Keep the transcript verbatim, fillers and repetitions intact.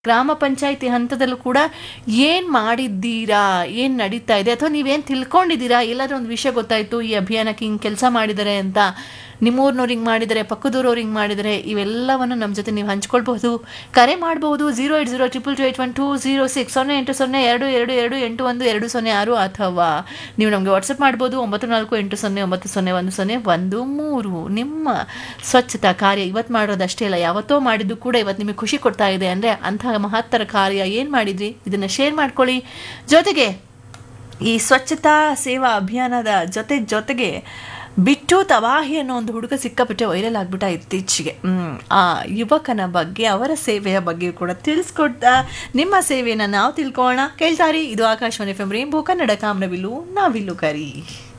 ಗ್ರಾಮ ಪಂಚಾಯಿತಿ ಹಂತದಲ್ಲೂ ಕೂಡ ಏನು ಮಾಡಿದ್ದೀರಾ, ಏನು ನಡೀತಾ ಇದೆ, ಅಥವಾ ನೀವೇನು ತಿಳ್ಕೊಂಡಿದ್ದೀರಾ, ಎಲ್ಲಾದ್ರೂ ಒಂದು ವಿಷಯ ಗೊತ್ತಾಯಿತು ಈ ಅಭಿಯಾನಕ್ಕೆ ಹಿಂಗೆ ಕೆಲಸ ಮಾಡಿದ್ದಾರೆ ಅಂತ, ನಿಮ್ಮೂರಿನವ್ರು ಹಿಂಗೆ ಮಾಡಿದರೆ, ಪಕ್ಕದೂರವ್ರು ಹಿಂಗೆ ಮಾಡಿದರೆ, ಇವೆಲ್ಲವನ್ನು ನಮ್ಮ ಜೊತೆ ನೀವು ಹಂಚ್ಕೊಳ್ಬಹುದು. ಕರೆ ಮಾಡಬಹುದು zero eight zero triple to eight one to zero six ಸೊನ್ನೆ ಎಂಟು ಸೊನ್ನೆ ಎರಡು ಎರಡು ಎರಡು ಎಂಟು ಒಂದು ಎರಡು ಸೊನ್ನೆ ಆರು, ಅಥವಾ ನೀವು ನಮಗೆ ವಾಟ್ಸಪ್ ಮಾಡ್ಬೋದು ಒಂಬತ್ತು ನಾಲ್ಕು ಎಂಟು ಸೊನ್ನೆ ಒಂಬತ್ತು ಸೊನ್ನೆ ಒಂದು ಸೊನ್ನೆ ಒಂದು ಮೂರು. ನಿಮ್ಮ ಸ್ವಚ್ಛತಾ ಕಾರ್ಯ ಇವತ್ತು ಮಾಡೋದಷ್ಟೇ ಅಲ್ಲ, ಯಾವತ್ತೋ ಮಾಡಿದ್ದು ಕೂಡ ಇವತ್ತು ನಿಮಗೆ ಖುಷಿ ಕೊಡ್ತಾ ಇದೆ ಅಂದರೆ ಅಂತಹ ಮಹತ್ತರ ಕಾರ್ಯ ಏನು ಮಾಡಿದ್ರಿ, ಇದನ್ನು ಶೇರ್ ಮಾಡ್ಕೊಳ್ಳಿ. ಜೊತೆಗೆ ಈ ಸ್ವಚ್ಛತಾ ಸೇವಾ ಅಭಿಯಾನದ ಜೊತೆ ಜೊತೆಗೆ ಬಿಟ್ಟು ತವಾಹಿ ಅನ್ನೋ ಒಂದು ಹುಡುಗ ಸಿಕ್ಕಾಪಟ್ಟೆ ವೈರಲ್ ಆಗಿಬಿಟ್ಟ ಇತ್ತೀಚೆಗೆ. ಆ ಯುವಕನ ಬಗ್ಗೆ, ಅವರ ಸೇವೆಯ ಬಗ್ಗೆ ಕೂಡ ತಿಳಿಸ್ಕೊಡ್ತಾ ನಿಮ್ಮ ಸೇವೆಯನ್ನು ನಾವು ತಿಳ್ಕೊಳ್ಳೋಣ. ಕೇಳ್ತಾರಿ, ಇದು Akashvani F M rainbow Kannada ಕಾಮನಬಿಲ್ಲು, ನಾವಿಲ್ಲು ಕರಿ.